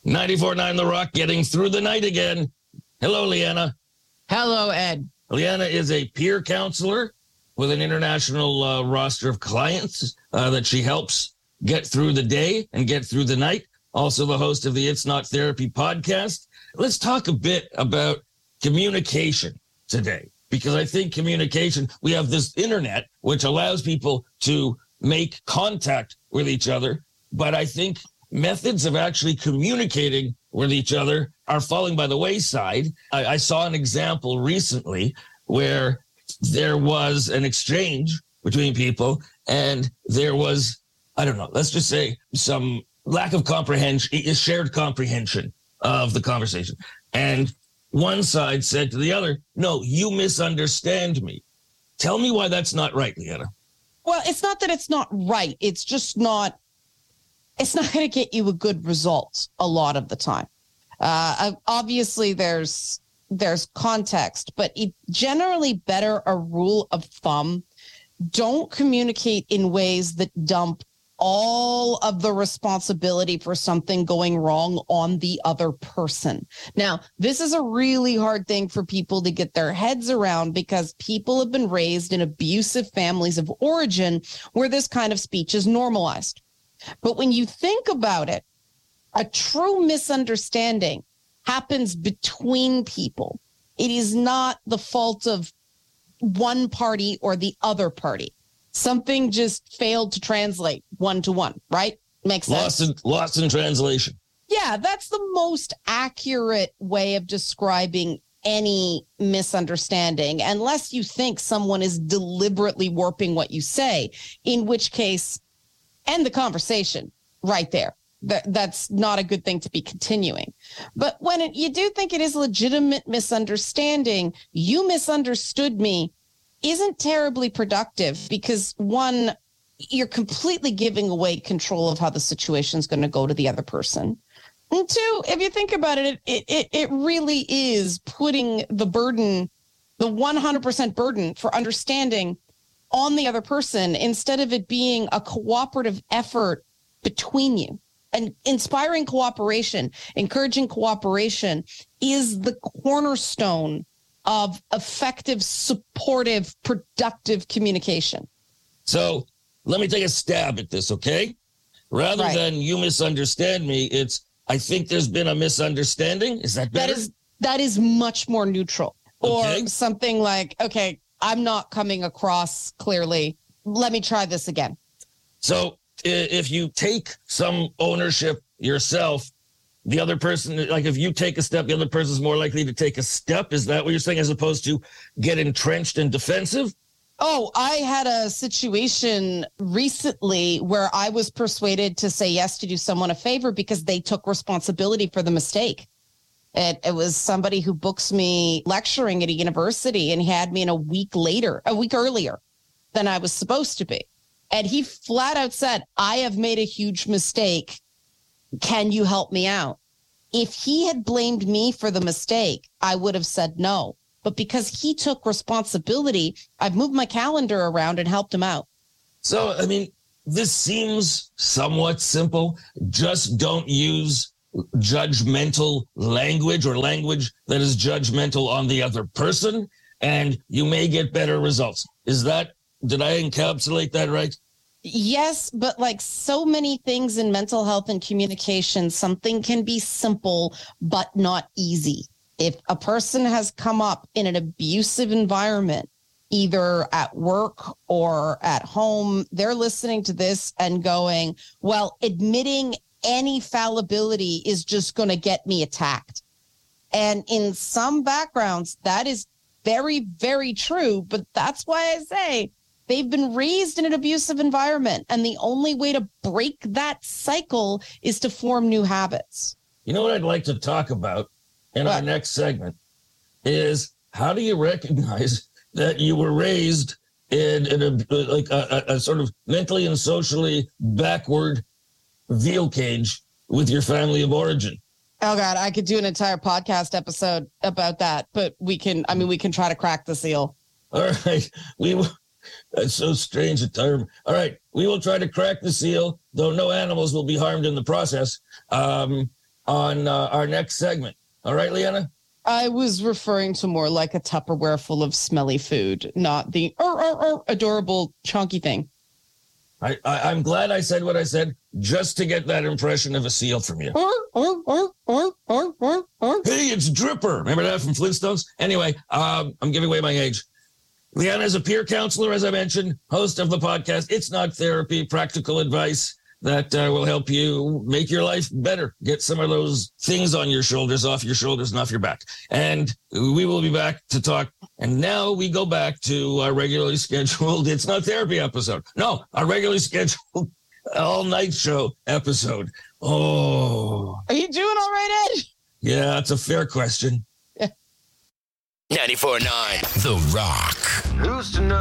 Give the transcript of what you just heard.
94.9 The Rock, getting through the night again. Hello, Leanna. Hello, Ed. Leanna is a peer counselor with an international roster of clients that she helps get through the day and get through the night. Also the host of the It's Not Therapy podcast. Let's talk a bit about communication today, because I think communication, we have this internet, which allows people to make contact with each other. But I think methods of actually communicating with each other are falling by the wayside. I saw an example recently where there was an exchange between people and there was, I don't know, let's just say some lack of comprehension, shared comprehension of the conversation. And one side said to the other, no, you misunderstand me. Tell me why that's not right, Leanna. Well, it's not that it's not right. It's just not, it's not going to get you a good result a lot of the time. Obviously, there's context, but it generally better a rule of thumb. Don't communicate in ways that dump all of the responsibility for something going wrong on the other person. Now, this is a really hard thing for people to get their heads around because people have been raised in abusive families of origin where this kind of speech is normalized. But when you think about it, a true misunderstanding happens between people. It is not the fault of one party or the other party. Something just failed to translate one-to-one, right? Makes sense. Lost in translation. Yeah, that's the most accurate way of describing any misunderstanding, unless you think someone is deliberately warping what you say, in which case, end the conversation right there. That's not a good thing to be continuing. But when you do think it is legitimate misunderstanding, you misunderstood me, isn't terribly productive because, one, you're completely giving away control of how the situation is going to go to the other person. And two, if you think about it, it really is putting the burden, the 100% burden for understanding on the other person instead of it being a cooperative effort between you. And inspiring cooperation, encouraging cooperation is the cornerstone of effective, supportive, productive communication. So let me take a stab at this, okay? Rather than you misunderstand me, it's I think there's been a misunderstanding. Is that better? That is much more neutral. Okay. Or something like, okay, I'm not coming across clearly. Let me try this again. So if you take some ownership yourself, the other person, like if you take a step, the other person's more likely to take a step. Is that what you're saying, as opposed to get entrenched and defensive? Oh, I had a situation recently where I was persuaded to say yes to do someone a favor because they took responsibility for the mistake. It was somebody who books me lecturing at a university and had me in a week earlier than I was supposed to be. And he flat out said, I have made a huge mistake. Can you help me out? If he had blamed me for the mistake, I would have said no. But because he took responsibility, I've moved my calendar around and helped him out. So, I mean, this seems somewhat simple. Just don't use judgmental language or language that is judgmental on the other person, and you may get better results. Did I encapsulate that right? Yes, but like so many things in mental health and communication, something can be simple, but not easy. If a person has come up in an abusive environment, either at work or at home, they're listening to this and going, well, admitting any fallibility is just going to get me attacked. And in some backgrounds, that is very, very true. But that's why I say they've been raised in an abusive environment. And the only way to break that cycle is to form new habits. You know what I'd like to talk about in our next segment is, how do you recognize that you were raised in a sort of mentally and socially backward veal cage with your family of origin? Oh God, I could do an entire podcast episode about that, but we can try to crack the seal. All right. That's so strange a term. All right. We will try to crack the seal, though no animals will be harmed in the process. on our next segment. All right, Leanna? I was referring to more like a Tupperware full of smelly food, not the adorable chunky thing. I'm glad I said what I said just to get that impression of a seal from you. Hey, it's Dripper. Remember that from Flintstones? Anyway, I'm giving away my age. Leanna is a peer counselor, as I mentioned, host of the podcast It's Not Therapy, practical advice that will help you make your life better. Get some of those things on your shoulders, off your shoulders, and off your back. And we will be back to talk. And now we go back to our regularly scheduled It's Not Therapy episode. No, our regularly scheduled all-night show episode. Oh. Are you doing all right, Ed? Yeah, that's a fair question. 94.9 The Rock. Who's to know?